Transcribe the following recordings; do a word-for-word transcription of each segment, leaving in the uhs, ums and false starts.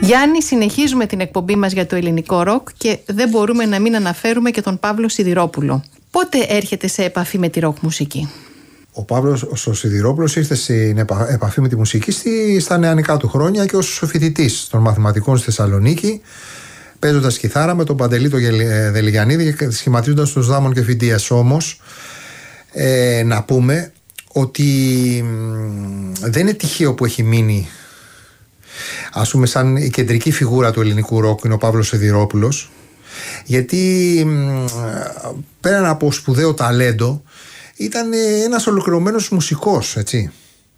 Γιάννη, συνεχίζουμε την εκπομπή μας για το ελληνικό ροκ και δεν μπορούμε να μην αναφέρουμε και τον Παύλο Σιδηρόπουλο. Πότε έρχεται σε επαφή με τη ροκ μουσική? Ο Παύλος ο Σιδηρόπουλος ήρθε στην επαφή με τη μουσική στη, στα νεανικά του χρόνια και ως φοιτητής των μαθηματικών στη Θεσσαλονίκη, παίζοντας κιθάρα με τον Παντελή τον Δελιγιαννίδη και σχηματίζοντας τους Δάμων και Φιντίας. Όμως ε, να πούμε ότι μ, δεν είναι τυχαίο που έχει μείνει, ας πούμε, σαν η κεντρική φιγούρα του ελληνικού ροκ είναι ο Παύλος Σιδηρόπουλος, γιατί μ, πέραν από σπουδαίο ταλέντο ήταν ένας ολοκληρωμένος μουσικός, έτσι.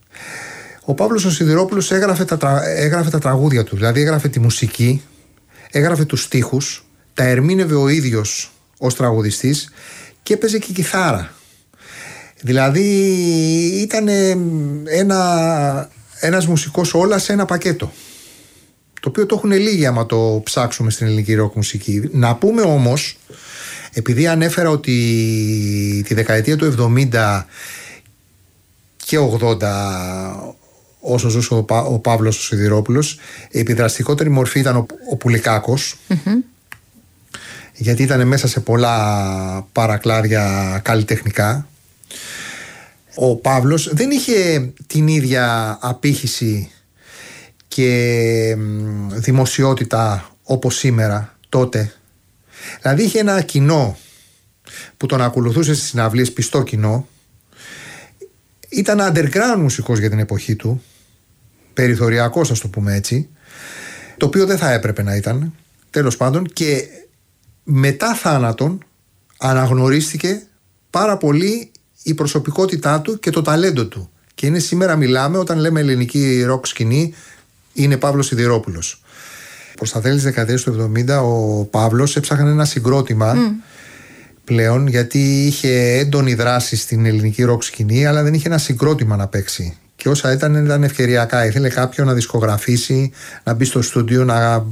Ο Παύλος ο Σιδηρόπουλος έγραφε τα, τρα... έγραφε τα τραγούδια του, δηλαδή έγραφε τη μουσική, έγραφε τους στίχους, τα ερμήνευε ο ίδιος ως τραγουδιστής και έπαιζε και κιθάρα. Δηλαδή ήταν ένα, ένας μουσικός όλα σε ένα πακέτο, το οποίο το έχουν λίγοι άμα το ψάξουμε στην ελληνική ροκ μουσική. Να πούμε όμως, επειδή ανέφερα ότι τη δεκαετία του εβδομήντα και ογδόντα, όσο ζούσε ο, Πα, ο Παύλος ο Σιδηρόπουλος, η επιδραστικότερη μορφή ήταν ο, ο Πουλικάκος, mm-hmm. γιατί ήταν μέσα σε πολλά παρακλάδια καλλιτεχνικά. Ο Παύλος δεν είχε την ίδια απήχηση και δημοσιότητα όπως σήμερα τότε. Δηλαδή είχε ένα κοινό που τον ακολουθούσε στις συναυλίες, πιστό κοινό. Ήταν underground μουσικός για την εποχή του, περιθωριακός, ας το πούμε έτσι, το οποίο δεν θα έπρεπε να ήταν, τέλος πάντων. Και μετά θάνατον αναγνωρίστηκε πάρα πολύ η προσωπικότητά του και το ταλέντο του. Και είναι σήμερα, μιλάμε, όταν λέμε ελληνική ροκ σκηνή, είναι Παύλος Σιδηρόπουλος. Προς τα τέλη της δεκαετίας του εβδομήντα ο Παύλος έψαχνε ένα συγκρότημα mm. πλέον, γιατί είχε έντονη δράση στην ελληνική ροκ σκηνή, αλλά δεν είχε ένα συγκρότημα να παίξει. Και όσα ήταν, ήταν ευκαιριακά. Ήθελε κάποιον να δισκογραφήσει, να μπει στο στούντιο, να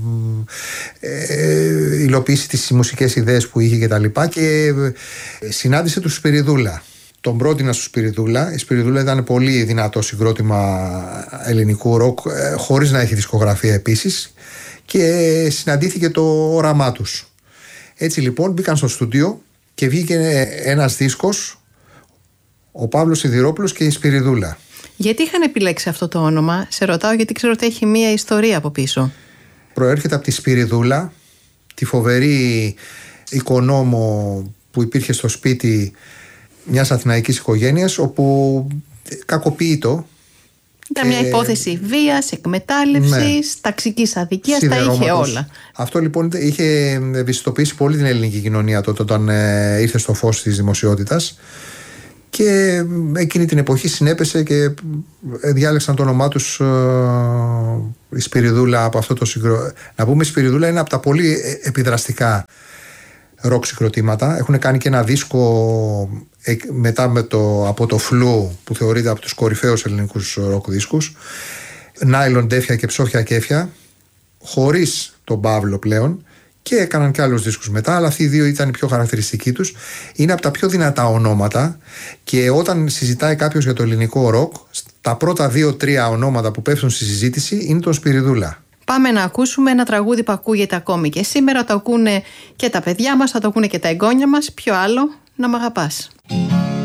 ε, υλοποιήσει τις μουσικές ιδέες που είχε κτλ. Και, και συνάντησε του Σπυριδούλα. Τον πρότεινα στο Σπυριδούλα. Η Σπυριδούλα ήταν πολύ δυνατό συγκρότημα ελληνικού ροκ, ε, χωρίς να έχει δισκογραφία επίσης. Και συναντήθηκε το όραμά τους. Έτσι λοιπόν μπήκαν στο στούντιο και βγήκε ένας δίσκος, ο Παύλος Σιδηρόπουλος και η Σπυριδούλα. Γιατί είχαν επιλέξει αυτό το όνομα? Σε ρωτάω γιατί ξέρω ότι έχει μία ιστορία από πίσω. Προέρχεται από τη Σπυριδούλα, τη φοβερή οικονόμο που υπήρχε στο σπίτι μιας αθηναϊκής οικογένειας, όπου κακοποιείτο. Ήταν μια υπόθεση βίας, εκμετάλλευσης, ναι, ταξικής αδικίας, τα είχε όλα. Αυτό λοιπόν είχε ευαισθητοποιήσει πολύ την ελληνική κοινωνία τότε, όταν ε, ήρθε στο φως της δημοσιότητας. Και εκείνη την εποχή συνέπεσε και διάλεξαν το όνομά τους ε, η Σπυριδούλα από αυτό το συγκρότημα. Να πούμε, η Σπυριδούλα είναι από τα πολύ επιδραστικά ροκ συγκροτήματα. Έχουν κάνει και ένα δίσκο μετά με το, από το Φλου, που θεωρείται από τους κορυφαίους ελληνικούς ροκ δίσκους, Νάιλον Ντέφια και Ψόφια Κέφια, χωρίς τον Παύλο πλέον, και έκαναν και άλλους δίσκους μετά, αλλά αυτοί οι δύο ήταν οι πιο χαρακτηριστικοί τους. Είναι από τα πιο δυνατά ονόματα, και όταν συζητάει κάποιος για το ελληνικό ροκ, τα πρώτα δύο-τρία ονόματα που πέφτουν στη συζήτηση είναι τον Σπυριδούλα. Πάμε να ακούσουμε ένα τραγούδι που ακούγεται ακόμη και σήμερα. Το ακούνε και τα παιδιά μας, θα το ακούνε και τα εγγόνια μας. Ποιο άλλο? Να μ' αγαπάς.